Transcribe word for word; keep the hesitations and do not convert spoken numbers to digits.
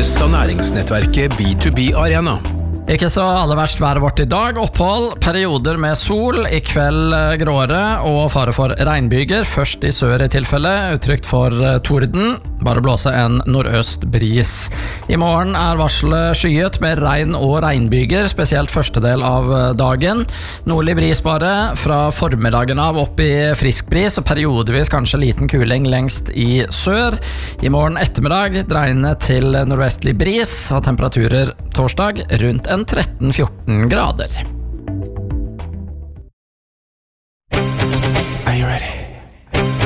produseres av næringsnettverket B to B Arena. Ikke så aller verst været vårt i dag. Opphold, perioder med sol, i kveld gråere og fare for regnbyger. Først i sør i tilfelle, utrygt for torden. Bare blåse en nordøst bris. I morgen er varselet skyet med regn og regnbyger, spesielt første del av dagen. Nordlig bris bare, fra formiddagen av opp i frisk bris, og periodevis kanskje liten kuling lengst i sør. I morgen ettermiddag dreiende til nordvestlig bris, og temperaturer torsdag rundt en tretten fjorten grader.